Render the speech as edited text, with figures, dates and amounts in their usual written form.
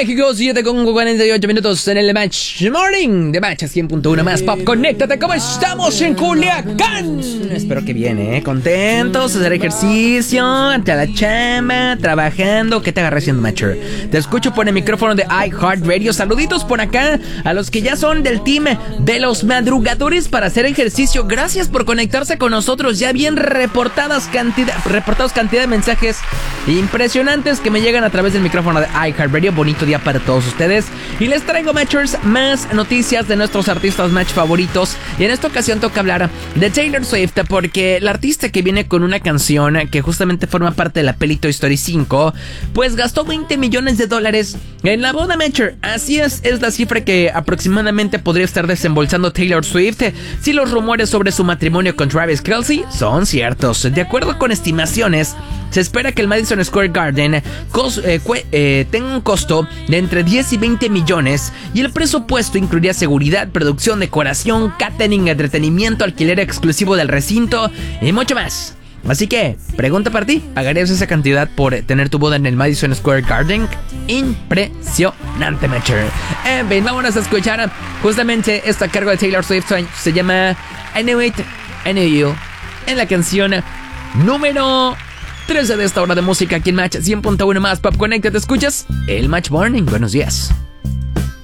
México, 7:48 en el Match Morning de Match 100.1 más Pop. Conéctate, ¿cómo estamos en Culiacán? Espero que bien, contentos, hacer ejercicio, ante la chamba, trabajando. ¿Qué te agarré haciendo, Matcher? Te escucho por el micrófono de iHeartRadio. Saluditos por acá a los que ya son del team de los madrugadores para hacer ejercicio. Gracias por conectarse con nosotros. Ya bien reportados cantidad de mensajes impresionantes que me llegan a través del micrófono de iHeartRadio. Bonito día para todos ustedes. Y les traigo, Matchers, más noticias de nuestros artistas Match favoritos. Y en esta ocasión toca hablar de Taylor Swift, porque la artista que viene con una canción que justamente forma parte de la peli Toy Story 5, pues gastó $20 millones en la boda, Matcher. Así es la cifra que aproximadamente podría estar desembolsando Taylor Swift si los rumores sobre su matrimonio con Travis Kelce son ciertos. De acuerdo con estimaciones, se espera que el Madison Square Garden tenga un costo de entre 10 y 20 millones y el presupuesto incluiría seguridad, producción, decoración, catering, entretenimiento, alquiler exclusivo del recinto y mucho más. Así que, pregunta para ti, ¿pagarías esa cantidad por tener tu boda en el Madison Square Garden? Impresionante, Matcher. En fin, vámonos a escuchar justamente esta cargo de Taylor Swift. Se llama I Knew It, I Knew You, en la canción número 13 de esta hora de música aquí en Match 100.1 más Pop. Connecta, ¿te escuchas? El Match Morning, buenos días.